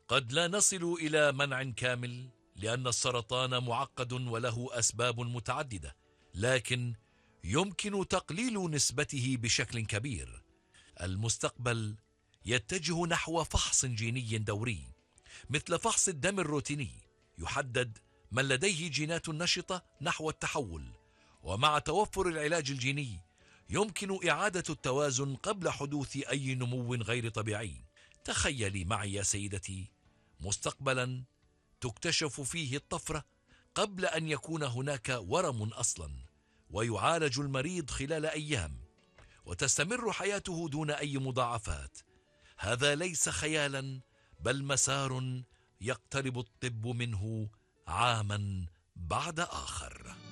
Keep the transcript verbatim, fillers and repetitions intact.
قد لا نصل إلى منع كامل لأن السرطان معقد وله أسباب متعددة، لكن يمكن تقليل نسبته بشكل كبير. المستقبل يتجه نحو فحص جيني دوري مثل فحص الدم الروتيني يحدد من لديه جينات نشطة نحو التحول، ومع توفر العلاج الجيني يمكن إعادة التوازن قبل حدوث أي نمو غير طبيعي. تخيلي معي يا سيدتي مستقبلا تكتشف فيه الطفرة قبل أن يكون هناك ورم أصلا، ويعالج المريض خلال أيام وتستمر حياته دون أي مضاعفات. هذا ليس خيالا بل مسار يقترب الطب منه عاما بعد آخر.